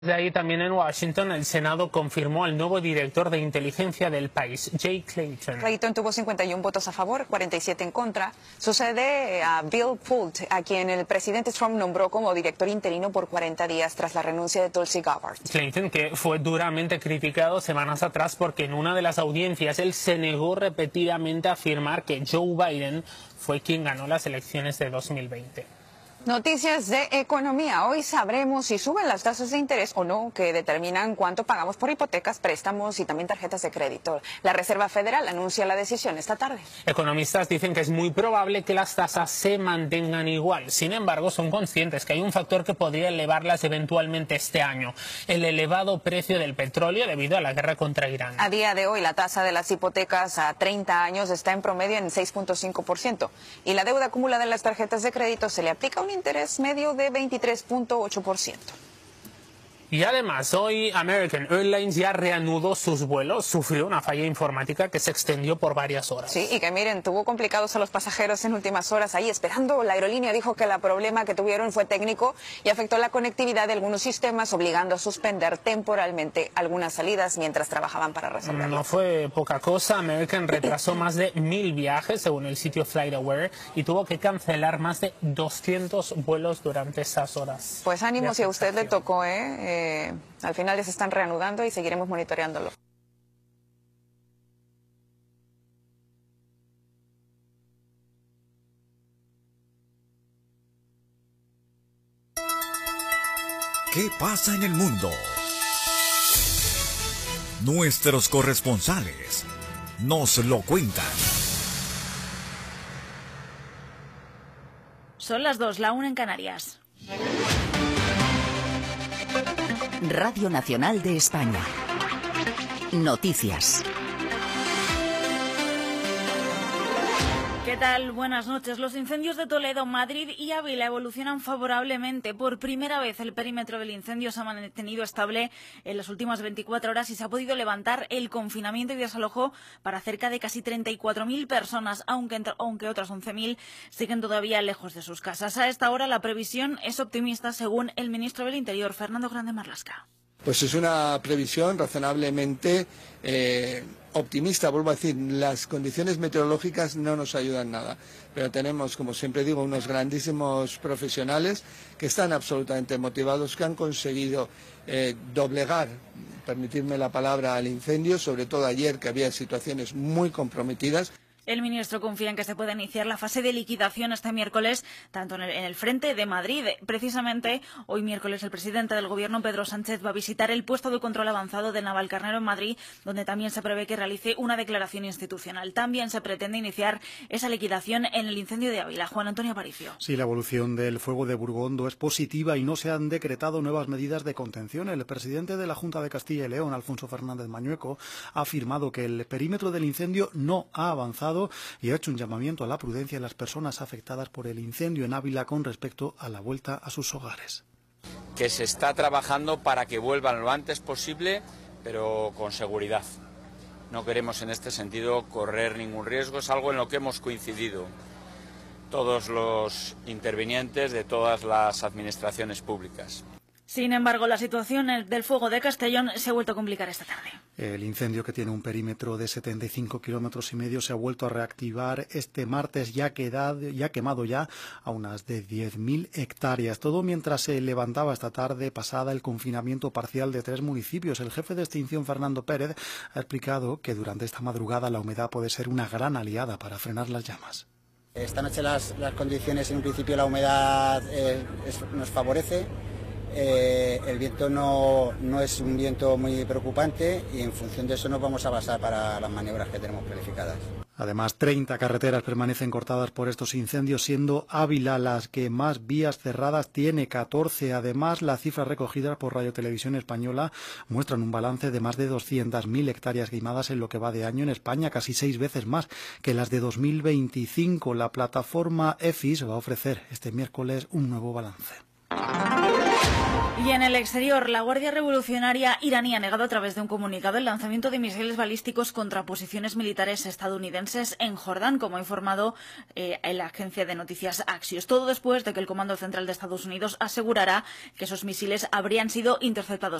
De ahí también en Washington, el Senado confirmó al nuevo director de inteligencia del país, Jay Clayton. Clayton tuvo 51 votos a favor, 47 en contra. Sucede a Bill Pult, a quien el presidente Trump nombró como director interino por 40 días tras la renuncia de Tulsi Gabbard. Clayton, que fue duramente criticado semanas atrás porque en una de las audiencias él se negó repetidamente a afirmar que Joe Biden fue quien ganó las elecciones de 2020. Noticias de economía. Hoy sabremos si suben las tasas de interés o no, que determinan cuánto pagamos por hipotecas, préstamos y también tarjetas de crédito. La Reserva Federal anuncia la decisión esta tarde. Economistas dicen que es muy probable que las tasas se mantengan igual. Sin embargo, son conscientes que hay un factor que podría elevarlas eventualmente este año: el elevado precio del petróleo debido a la guerra contra Irán. A día de hoy, la tasa de las hipotecas a 30 años está en promedio en 6.5% y la deuda acumulada en las tarjetas de crédito se le aplica un interés medio de 23.8%. Y además, hoy American Airlines ya reanudó sus vuelos, sufrió una falla informática que se extendió por varias horas. Sí, y que miren, tuvo complicados a los pasajeros en últimas horas ahí esperando. La aerolínea dijo que el problema que tuvieron fue técnico y afectó la conectividad de algunos sistemas, obligando a suspender temporalmente algunas salidas mientras trabajaban para resolverlo. No fue poca cosa. American retrasó más de 1000 viajes, según el sitio FlightAware, y tuvo que cancelar más de 200 vuelos durante esas horas. Pues ánimo si a usted le tocó, al final ya se están reanudando y seguiremos monitoreándolo. ¿Qué pasa en el mundo? Nuestros corresponsales nos lo cuentan. Son las 2, la 1 en Canarias. Radio Nacional de España. Noticias. ¿Qué tal? Buenas noches. Los incendios de Toledo, Madrid y Ávila evolucionan favorablemente. Por primera vez el perímetro del incendio se ha mantenido estable en las últimas 24 horas y se ha podido levantar el confinamiento y desalojo para cerca de casi 34.000 personas, aunque otras 11.000 siguen todavía lejos de sus casas. A esta hora la previsión es optimista, según el ministro del Interior, Fernando Grande Marlaska. Pues es una previsión razonablemente optimista, vuelvo a decir, las condiciones meteorológicas no nos ayudan nada, pero tenemos, como siempre digo, unos grandísimos profesionales que están absolutamente motivados, que han conseguido doblegar, permitirme la palabra, al incendio, sobre todo ayer, que había situaciones muy comprometidas. El ministro confía en que se pueda iniciar la fase de liquidación este miércoles, tanto en el frente de Madrid. Precisamente, hoy miércoles el presidente del Gobierno, Pedro Sánchez, va a visitar el puesto de control avanzado de Navalcarnero en Madrid, donde también se prevé que realice una declaración institucional. También se pretende iniciar esa liquidación en el incendio de Ávila. Juan Antonio Aparicio. Sí, la evolución del fuego de Burgondo es positiva y no se han decretado nuevas medidas de contención. El presidente de la Junta de Castilla y León, Alfonso Fernández Mañueco, ha afirmado que el perímetro del incendio no ha avanzado y ha hecho un llamamiento a la prudencia de las personas afectadas por el incendio en Ávila con respecto a la vuelta a sus hogares. Que se está trabajando para que vuelvan lo antes posible, pero con seguridad. No queremos en este sentido correr ningún riesgo, es algo en lo que hemos coincidido todos los intervinientes de todas las administraciones públicas. Sin embargo, la situación del fuego de Castellón se ha vuelto a complicar esta tarde. El incendio, que tiene un perímetro de 75,5 kilómetros, se ha vuelto a reactivar este martes, ya quemado ya a unas de 10.000 hectáreas. Todo mientras se levantaba esta tarde pasada el confinamiento parcial de 3 municipios. El jefe de extinción, Fernando Pérez, ha explicado que durante esta madrugada la humedad puede ser una gran aliada para frenar las llamas. Esta noche las condiciones, en un principio la humedad nos favorece. El viento no es un viento muy preocupante y en función de eso nos vamos a basar para las maniobras que tenemos planificadas. Además, 30 carreteras permanecen cortadas por estos incendios, siendo Ávila las que más vías cerradas tiene, 14. Además, las cifras recogidas por Radio Televisión Española muestran un balance de más de 200.000 hectáreas quemadas en lo que va de año en España, casi 6 veces más que las de 2025. La plataforma EFIS va a ofrecer este miércoles un nuevo balance. Y en el exterior, la Guardia Revolucionaria iraní ha negado a través de un comunicado el lanzamiento de misiles balísticos contra posiciones militares estadounidenses en Jordán, como ha informado la agencia de noticias Axios. Todo después de que el Comando Central de Estados Unidos asegurara que esos misiles habrían sido interceptados